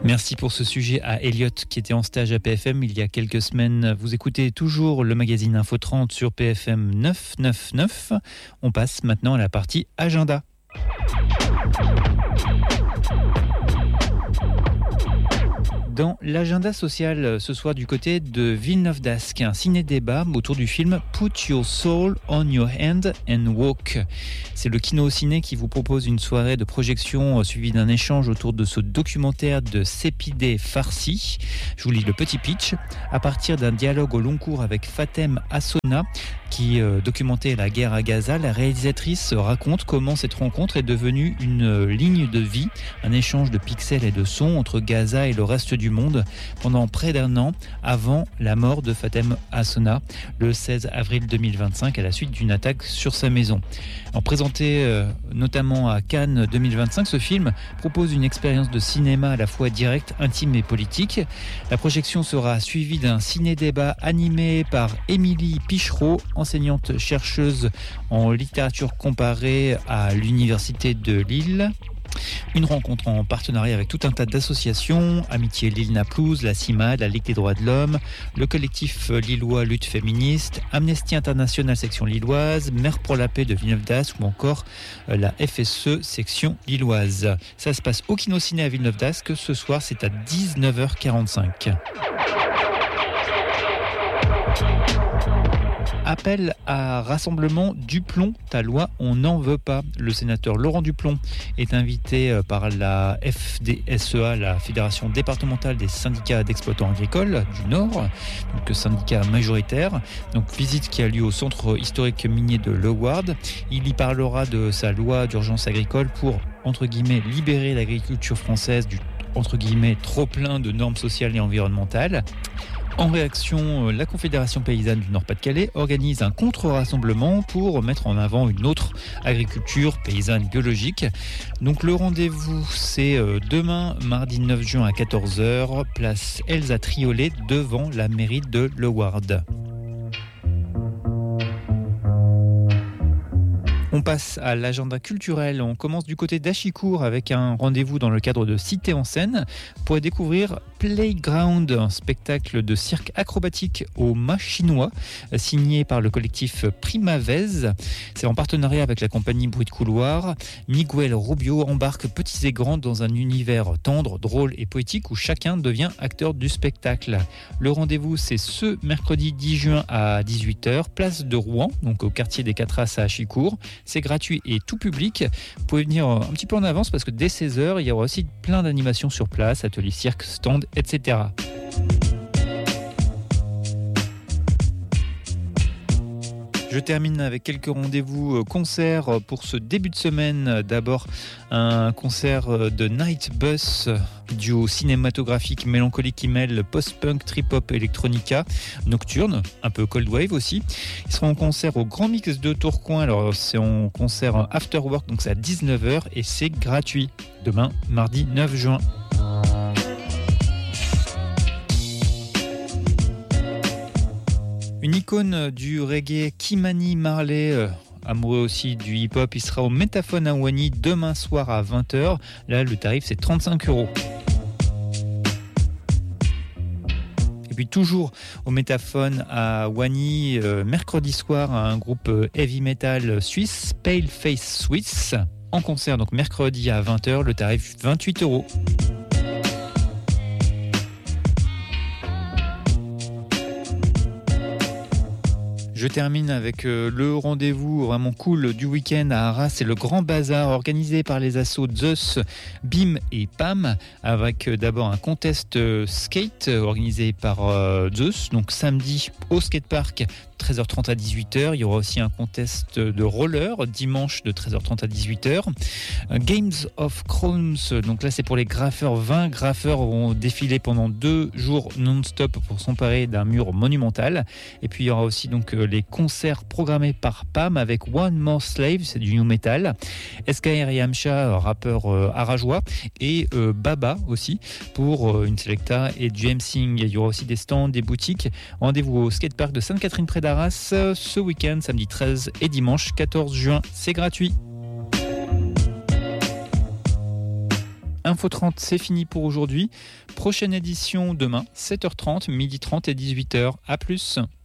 Merci pour ce sujet à Elliot qui était en stage à PFM il y a quelques semaines. Vous écoutez toujours le magazine Info 30 sur PFM 999. On passe maintenant à la partie agenda. Dans l'agenda social ce soir du côté de Villeneuve-d'Ascq, un ciné-débat autour du film Put Your Soul on Your Hand and Walk. C'est le Kino au Ciné qui vous propose une soirée de projection suivie d'un échange autour de ce documentaire de Sepideh Farsi. Je vous lis le petit pitch. À partir d'un dialogue au long cours avec Fatem Assona, qui documentait la guerre à Gaza, la réalisatrice raconte comment cette rencontre est devenue une ligne de vie, un échange de pixels et de sons entre Gaza et le reste du monde pendant près d'un an avant la mort de Fatem Assona le 16 avril 2025 à la suite d'une attaque sur sa maison. Présenté notamment à Cannes 2025, ce film propose une expérience de cinéma à la fois directe, intime et politique. La projection sera suivie d'un ciné-débat animé par Émilie Pichereau, enseignante chercheuse en littérature comparée à l'Université de Lille. Une rencontre en partenariat avec tout un tas d'associations, Amitié Lille Naplouse, la CIMAD, la Ligue des droits de l'homme, le collectif lillois Lutte féministe, Amnesty International section lilloise, Mères pour la paix de Villeneuve-d'Ascq ou encore la FSE section lilloise. Ça se passe au Kino Ciné à Villeneuve-d'Ascq. Ce soir, c'est à 19h45. Appel à rassemblement Duplon, ta loi, on n'en veut pas. Le sénateur Laurent Duplon est invité par la FDSEA, la Fédération départementale des syndicats d'exploitants agricoles du Nord, donc syndicat majoritaire. Donc visite qui a lieu au centre historique minier de Leeuwarden. Il y parlera de sa loi d'urgence agricole pour, entre guillemets, libérer l'agriculture française du, entre guillemets, trop plein de normes sociales et environnementales. En réaction, la Confédération paysanne du Nord-Pas-de-Calais organise un contre-rassemblement pour mettre en avant une autre agriculture paysanne biologique. Donc le rendez-vous, c'est demain, mardi 9 juin à 14h, place Elsa Triolet, devant la mairie de Leeuwarden. On passe à l'agenda culturel. On commence du côté d'Achicourt avec un rendez-vous dans le cadre de Cité en scène pour découvrir Playground, un spectacle de cirque acrobatique au mât chinois signé par le collectif Primavez. C'est en partenariat avec la compagnie Bruit de Couloir. Miguel Rubio embarque petits et grands dans un univers tendre, drôle et poétique où chacun devient acteur du spectacle. Le rendez-vous, c'est ce mercredi 10 juin à 18h, place de Rouen, donc au quartier des Quatraces à Achicourt. C'est gratuit et tout public. Vous pouvez venir un petit peu en avance parce que dès 16h, il y aura aussi plein d'animations sur place, ateliers cirque, stand, etc. Je termine avec quelques rendez-vous concerts pour ce début de semaine. D'abord, un concert de Night Bus, duo cinématographique mélancolique qui mêle post-punk, trip-hop, electronica, nocturne, un peu cold wave aussi. Ils seront en concert au Grand Mix de Tourcoing. Alors, c'est en concert after work, donc c'est à 19h et c'est gratuit. Demain, mardi 9 juin. Une icône du reggae, Kimani Marley, amoureux aussi du hip-hop, il sera au Métaphone à Wany demain soir à 20h. Là, le tarif, c'est 35 €. Et puis toujours au Métaphone à Wany, mercredi soir, un groupe heavy metal suisse, Pale Face Swiss, en concert, donc mercredi à 20h, le tarif 28 €. Je termine avec le rendez-vous vraiment cool du week-end à Arras. C'est le grand bazar organisé par les assos Zeus, BIM et PAM, avec d'abord un contest skate organisé par Zeus, donc samedi au skatepark 13h30 à 18h. Il y aura aussi un contest de roller dimanche de 13h30 à 18h. Games of Chromes, donc là c'est pour les graffeurs. 20 graffeurs vont défiler pendant 2 jours non-stop pour s'emparer d'un mur monumental. Et puis il y aura aussi donc les concerts programmés par PAM avec One More Slave, c'est du new metal, SKR Yamcha, rappeur arajois, et Baba aussi pour une selecta et du MCing. Il y aura aussi des stands, des boutiques. Rendez-vous au skatepark de Sainte-Catherine près d'Arras ce week-end, samedi 13 et dimanche 14 juin. C'est gratuit. Info 30, c'est fini pour aujourd'hui. Prochaine édition demain, 7h30, 12h30 et 18h. À plus.